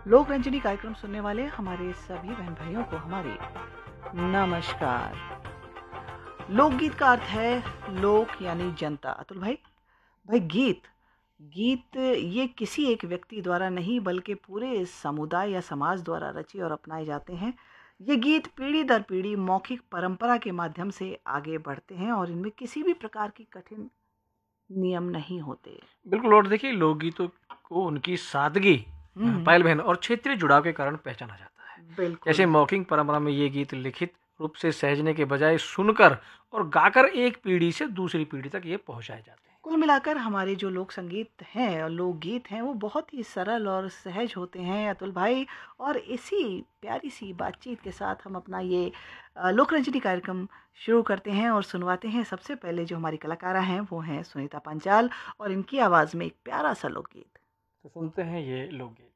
लोक रंजनी कार्यक्रम सुनने वाले हमारे सभी बहन भाइयों को हमारे नमस्कार। लोकगीत का अर्थ है लोक यानी जनता। अतुल भाई, गीत गीत ये किसी एक व्यक्ति द्वारा नहीं बल्कि पूरे समुदाय या समाज द्वारा रचे और अपनाए जाते हैं। ये गीत पीढ़ी दर पीढ़ी मौखिक परंपरा के माध्यम से आगे बढ़ते हैं और इनमें किसी भी प्रकार की कठिन नियम नहीं होते। बिल्कुल। और देखिए, लोकगीतों को उनकी सादगी, पहल बहन और क्षेत्रीय जुड़ाव के कारण पहचाना जाता है। बिल्कुल। जैसे मौखिक परंपरा में ये गीत लिखित रूप से सहेजने के बजाय सुनकर और गाकर एक पीढ़ी से दूसरी पीढ़ी तक ये पहुंचाए जाते हैं। कुल मिलाकर हमारे जो लोक संगीत हैं और लोकगीत हैं वो बहुत ही सरल और सहज होते हैं अतुल भाई। और इसी प्यारी सी बातचीत के साथ हम अपना ये लोक रंजनी कार्यक्रम शुरू करते हैं और सुनवाते हैं। सबसे पहले जो हमारी कलाकारा हैं वो हैं सुनीता पांचाल और इनकी आवाज़ में एक प्यारा सा लोकगीत। तो सुनते हैं ये लोकगीत।